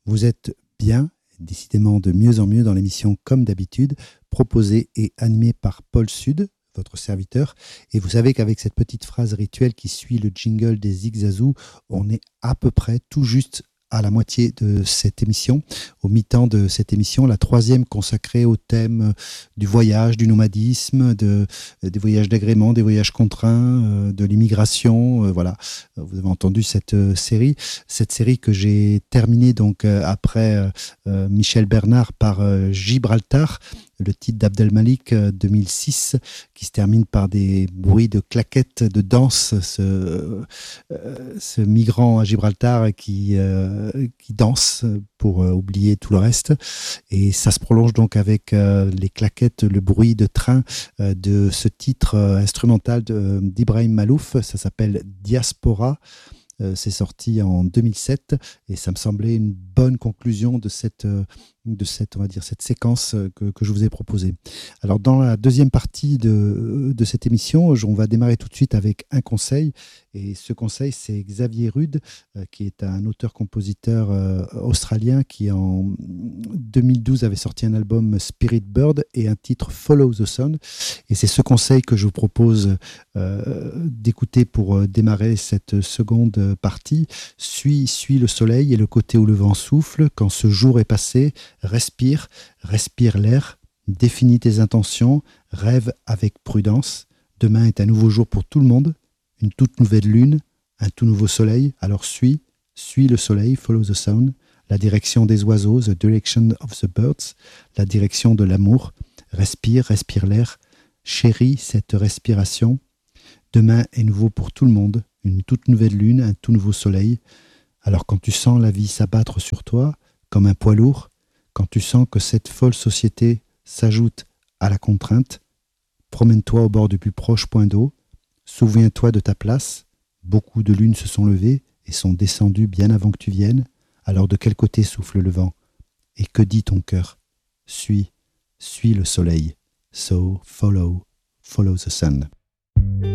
Vous êtes bien, décidément de mieux en mieux dans l'émission Comme d'habitude, proposée et animée par Paul Sud, votre serviteur. Et vous savez qu'avec cette petite phrase rituelle qui suit le jingle des Zigzazou, on est à peu près tout juste à la moitié de cette émission, au mi-temps de cette émission, la troisième consacrée au thème du voyage, du nomadisme, des voyages d'agrément, des voyages contraints, de l'immigration. Voilà, vous avez entendu cette série que j'ai terminée donc après Michel Bernard par Gibraltar, le titre d'Abdelmalik 2006, qui se termine par des bruits de claquettes, de danse, ce migrant à Gibraltar qui danse pour oublier tout le reste. Et ça se prolonge donc avec les claquettes, le bruit de train de ce titre instrumental d'Ibrahim Malouf. Ça s'appelle Diaspora. C'est sorti en 2007 et ça me semblait une bonne conclusion de cette on va dire, cette séquence que je vous ai proposée. Alors, dans la deuxième partie de cette émission, on va démarrer tout de suite avec un conseil. Et ce conseil, c'est Xavier Rudd, qui est un auteur-compositeur australien qui, en 2012, avait sorti un album Spirit Bird et un titre Follow the Sun. Et c'est ce conseil que je vous propose d'écouter pour démarrer cette seconde partie. Suis le soleil et le côté où le vent souffle. Quand ce jour est passé, respire l'air, définis tes intentions, rêve avec prudence. Demain est un nouveau jour pour tout le monde, une toute nouvelle lune, un tout nouveau soleil. Alors suis le soleil, follow the sun, la direction des oiseaux, the direction of the birds, la direction de l'amour. Respire l'air, chéris cette respiration. Demain est nouveau pour tout le monde, une toute nouvelle lune, un tout nouveau soleil. Alors quand tu sens la vie s'abattre sur toi comme un poids lourd, quand tu sens que cette folle société s'ajoute à la contrainte, promène-toi au bord du plus proche point d'eau, souviens-toi de ta place, beaucoup de lunes se sont levées et sont descendues bien avant que tu viennes, alors de quel côté souffle le vent? Et que dit ton cœur? Suis le soleil, so follow the sun.